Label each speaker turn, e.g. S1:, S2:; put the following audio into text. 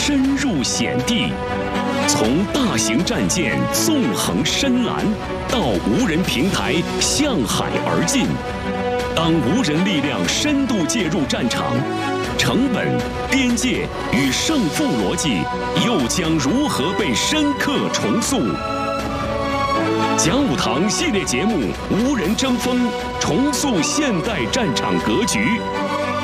S1: 深入险地，从大型战舰纵横深蓝到无人平台向海而进。当无人力量深度介入战场，成本、边界与胜负逻辑又将如何被深刻重塑？讲武堂系列节目《无人争锋》，重塑现代战场格局。